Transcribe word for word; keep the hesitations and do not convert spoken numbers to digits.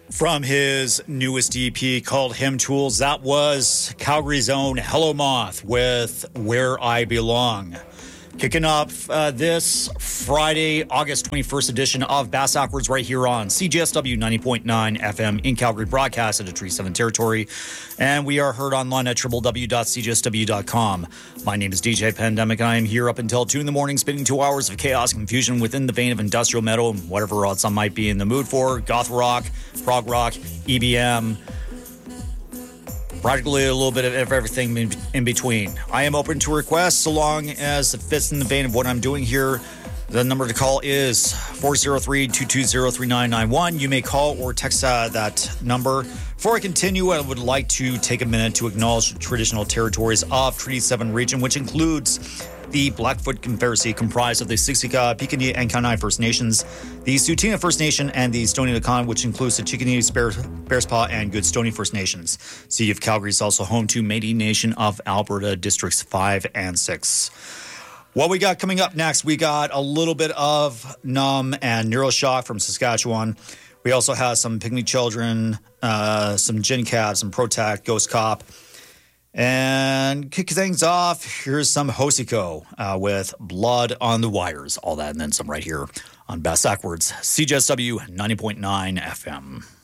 From his newest E P called Hymn Tools, that was Calgary's own Hello Moth with Where I Belong. Kicking off uh, this Friday, August twenty-first edition of Bass Backwards right here on C J S W ninety point nine F M in Calgary, broadcast at a Treaty seven territory. And we are heard online at w w w dot c j s w dot com. My name is D J Pandemic, and I am here up until two in the morning, spinning two hours of chaos and confusion within the vein of industrial metal and whatever else I might be in the mood for. Goth rock, prog rock, E B M, practically a little bit of everything in between. I am open to requests so long as it fits in the vein of what I'm doing here. The number to call is four oh three, two two zero, three nine nine one. You may call or text uh, that number. Before I continue, I would like to take a minute to acknowledge the traditional territories of Treaty seven region, which includes the Blackfoot Confederacy, comprised of the Siksika, Piikani, and Kainai First Nations, the Tsuut'ina First Nation, and the Stoney Nakoda, which includes the Chickadee, Bear, Bearspaw, and Goodstoney First Nations. City of Calgary is also home to Métis Nation of Alberta Districts five and six. What we got coming up next, we got a little bit of Numb and Neuroshock from Saskatchewan. We also have some Pygmy Children, uh, some Gin Cab, some Protect, Ghost Cop. And kick things off, here's some Hosiko uh, with Blood on the Wires. All that and then some right here on Bass Backwards, C J S W ninety point nine F M.